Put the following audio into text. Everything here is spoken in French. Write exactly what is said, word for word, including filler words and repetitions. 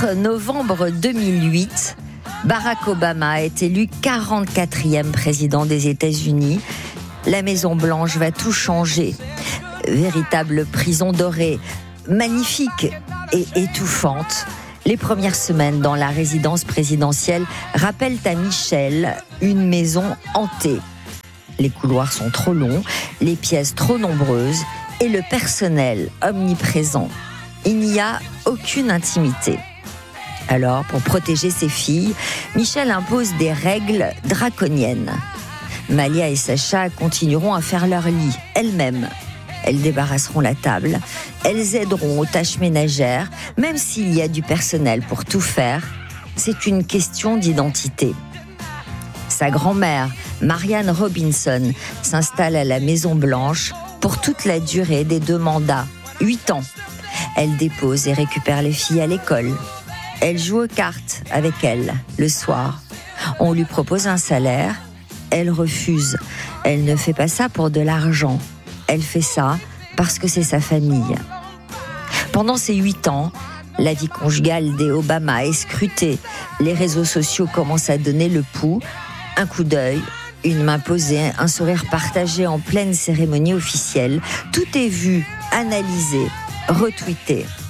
quatre novembre deux mille huit, Barack Obama est élu quarante-quatrième président des États-Unis. La Maison-Blanche va tout changer. Véritable prison dorée, magnifique et étouffante. Les premières semaines dans la résidence présidentielle rappellent à Michel une maison hantée. Les couloirs sont trop longs, les pièces trop nombreuses et le personnel omniprésent. Il n'y a aucune intimité. Alors, pour protéger ses filles, Michel impose des règles draconiennes. Malia et Sacha continueront à faire leur lit, elles-mêmes. Elles débarrasseront la table, elles aideront aux tâches ménagères, même s'il y a du personnel pour tout faire. C'est une question d'identité. Sa grand-mère, Marianne Robinson, s'installe à la Maison-Blanche pour toute la durée des deux mandats, huit ans. Elle dépose et récupère les filles à l'école. Elle joue aux cartes avec elles le soir. On lui propose un salaire. Elle refuse. Elle ne fait pas ça pour de l'argent. Elle fait ça parce que c'est sa famille. Pendant ces huit ans, la vie conjugale des Obama est scrutée. Les réseaux sociaux commencent à donner le pouls. Un coup d'œil, une main posée, un sourire partagé en pleine cérémonie officielle. Tout est vu, analysé, retweeté.